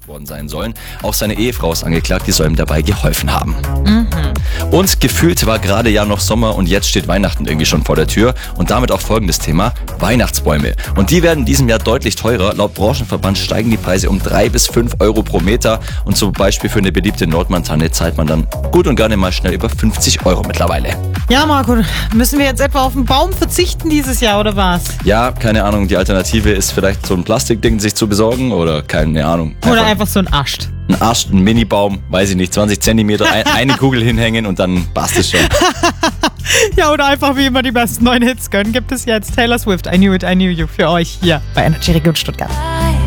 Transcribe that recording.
verletzt worden sein sollen. Auch seine Ehefrau ist angeklagt, die soll ihm dabei geholfen haben. Und gefühlt war gerade ja noch Sommer und jetzt steht Weihnachten irgendwie schon vor der Tür. Und damit auch folgendes Thema: Weihnachtsbäume. Und die werden in diesem Jahr deutlich teurer. Laut Branchenverband steigen die Preise um 3 bis 5 Euro pro Meter. Und zum Beispiel für eine beliebte Nordmann-Tanne zahlt man dann gut und gerne mal schnell über 50 Euro mittlerweile. Ja, Marco, müssen wir jetzt etwa auf den Baum verzichten dieses Jahr, oder was? Ja, keine Ahnung, die Alternative ist vielleicht so ein Plastikding sich zu besorgen oder keine Ahnung. Oder einfach so ein Ascht. Ein Ast, ein Minibaum, weiß ich nicht, 20 Zentimeter, eine Kugel hinhängen und dann passt es schon. Ja, oder einfach wie immer die besten neuen Hits gönnen, gibt es jetzt Taylor Swift, I Knew It, I Knew You für euch hier bei Energy Region Stuttgart.